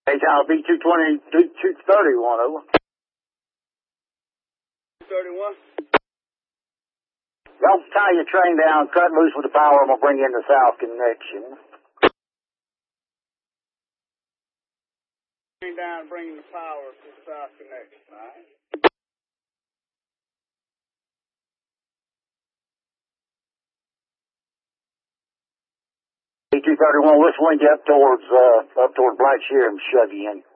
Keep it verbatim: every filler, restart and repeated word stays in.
Hey, Tower B two twenty, two thirty-one, over. two thirty-one? Y'all tie your train down, cut loose with the power, I'm going to bring you in the south connection. Train down, bringing the power to the south connection, all right? B two thirty-one, let's link you up towards, uh, up towards Black Shear and shove you in.